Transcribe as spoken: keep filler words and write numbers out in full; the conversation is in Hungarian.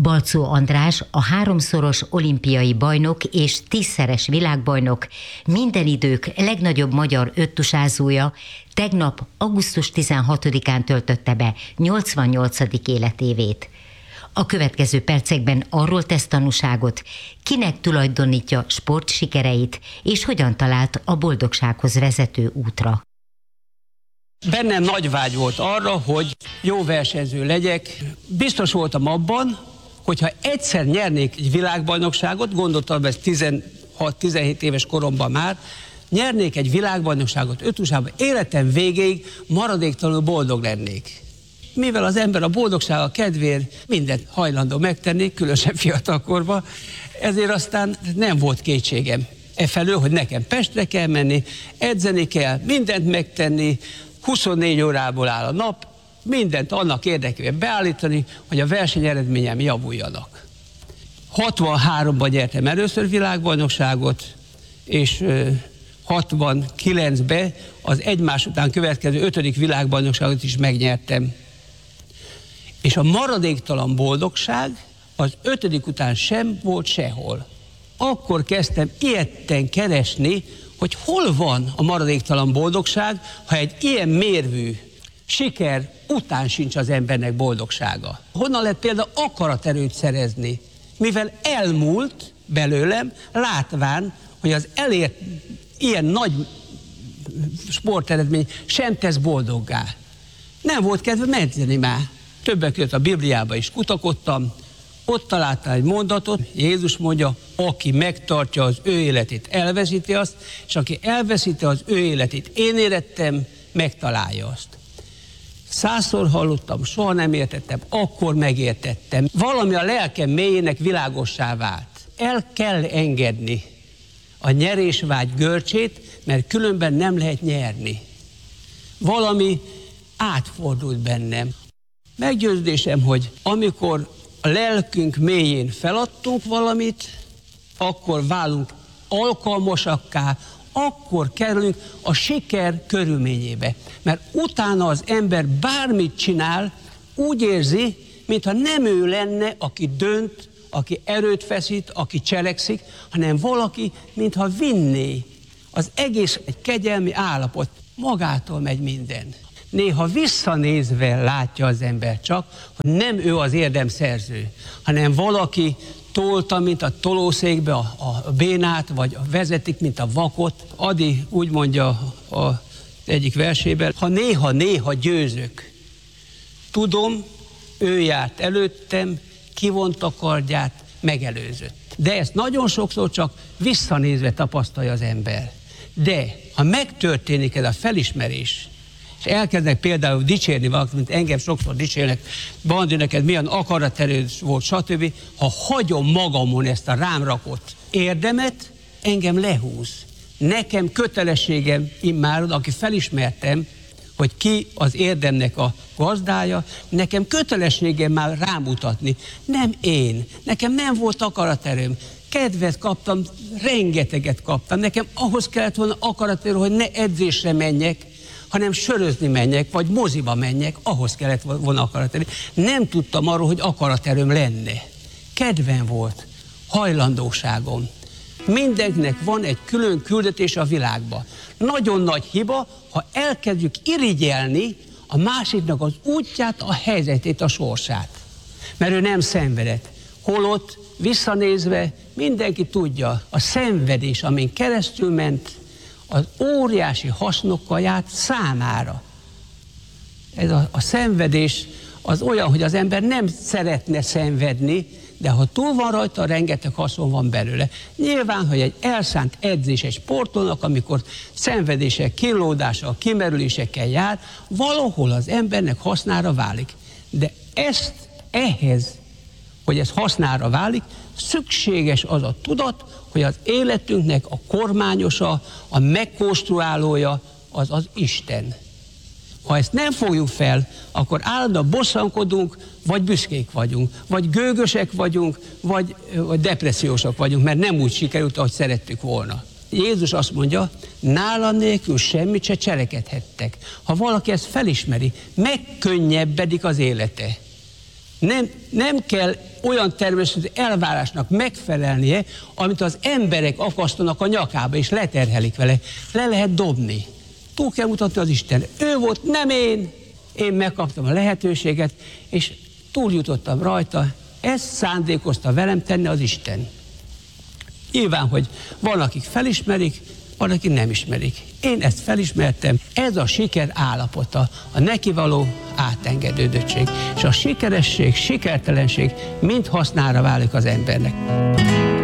Balczó András, a háromszoros olimpiai bajnok és tízszeres világbajnok, minden idők legnagyobb magyar öttusázója, tegnap augusztus tizenhatodikán töltötte be nyolcvannyolcadik életévét. A következő percekben arról tesz tanúságot, kinek tulajdonítja sportsikereit, és hogyan talált a boldogsághoz vezető útra. Bennem nagy vágy volt arra, hogy jó versenyző legyek. Biztos voltam abban, hogyha egyszer nyernék egy világbajnokságot, gondoltam ezt tizenhat-tizenhét éves koromban már, nyernék egy világbajnokságot öttusában, életem végéig maradéktalanul boldog lennék. Mivel az ember a boldogsága kedvéért mindent hajlandó megtenni, különösen fiatalkorban, ezért aztán nem volt kétségem efelől, hogy nekem Pestre kell menni, edzeni kell, mindent megtenni, huszonnégy órából áll a nap, mindent annak érdekében beállítani, hogy a versenyeredményem javuljanak. hatvanháromban nyertem először világbajnokságot, és hatvankilencben az egymás után következő ötödik világbajnokságot is megnyertem. És a maradéktalan boldogság az ötödik után sem volt sehol. Akkor kezdtem ilyetten keresni, hogy hol van a maradéktalan boldogság, ha egy ilyen mérvű siker után sincs az embernek boldogsága. Honnan lehet például akaraterőt szerezni? Mivel elmúlt belőlem, látván, hogy az elért ilyen nagy sporteredmény sem tesz boldoggá. Nem volt kedvem edzeni már. Többek között a Bibliába is kutakodtam, ott találtam egy mondatot, Jézus mondja, aki megtartja az ő életét, elveszíti azt, és aki elveszíti az ő életét, én érettem, megtalálja azt. Százszor hallottam, soha nem értettem, akkor megértettem. Valami a lelkem mélyének világossá vált. El kell engedni a nyerésvágy görcsét, mert különben nem lehet nyerni. Valami átfordult bennem. Meggyőződésem, hogy amikor a lelkünk mélyén feladtunk valamit, akkor válunk alkalmasakká, akkor kerülünk a siker körülményébe. Mert utána az ember bármit csinál, úgy érzi, mintha nem ő lenne, aki dönt, aki erőt feszít, aki cselekszik, hanem valaki, mintha vinné. Az egész egy kegyelmi állapot, magától megy minden. Néha visszanézve látja az ember csak, hogy nem ő az érdemszerző, hanem valaki tolta, mint a tolószékbe a, a bénát, vagy vezetik, mint a vakot. Adi úgy mondja az egyik versében, ha néha-néha győzök, tudom, ő járt előttem, kivonta kardját, megelőzött. De ezt nagyon sokszor csak visszanézve tapasztalja az ember. De ha megtörténik ez a felismerés, és elkezdnek például dicsérni valakit, mint engem sokszor dicsérnek, Bandi, neked milyen akaraterőd volt, stb. Ha hagyom magamon ezt a rám rakott érdemet, engem lehúz. Nekem kötelességem immáron, aki felismertem, hogy ki az érdemnek a gazdája, nekem kötelességem már rámutatni. Nem én. Nekem nem volt akaraterőm. Kedvet kaptam, rengeteget kaptam. Nekem ahhoz kellett volna akaraterő, hogy ne edzésre menjek, hanem sörözni menjek, vagy moziba menjek, ahhoz kellett volna akaraterő. Nem tudtam arról, hogy akaraterőm lenne. Kedvem volt, hajlandóságom. Mindenkinek van egy külön küldetés a világban. Nagyon nagy hiba, ha elkezdjük irigyelni a másiknak az útját, a helyzetét, a sorsát. Mert ő nem szenvedett. Holott visszanézve mindenki tudja, a szenvedés, amin keresztül ment, az óriási hasznokkal járt számára. Ez a, a szenvedés az olyan, hogy az ember nem szeretne szenvedni, de ha túl van rajta, rengeteg haszon van belőle. Nyilván, hogy egy elszánt edzés egy sportolónak, amikor szenvedések, kínlódással, kimerülésekkel jár, valahol az embernek hasznára válik. De ezt, ehhez, hogy ez hasznára válik, szükséges az a tudat, hogy az életünknek a kormányosa, a megkonstruálója az az Isten. Ha ezt nem fogjuk fel, akkor állandóan bosszankodunk, vagy büszkék vagyunk, vagy gőgösek vagyunk, vagy, vagy depressziósak vagyunk, mert nem úgy sikerült, ahogy szerettük volna. Jézus azt mondja, nálam nélkül semmit se cselekedhettek. Ha valaki ezt felismeri, megkönnyebbedik az élete. Nem, nem kell olyan természetű elvárásnak megfelelnie, amit az emberek akasztanak a nyakába, és leterhelik vele. Le lehet dobni. Túl kell mutatni az Isten. Ő volt, nem én. Én megkaptam a lehetőséget, és túljutottam rajta. Ezt szándékozta velem tenni az Isten. Nyilván, hogy van, akik felismerik, van, akik nem ismerik. Én ezt felismertem. Ez a siker állapota, a nekivaló átengedődöttség. És a sikeresség, sikertelenség mind hasznára válik az embernek.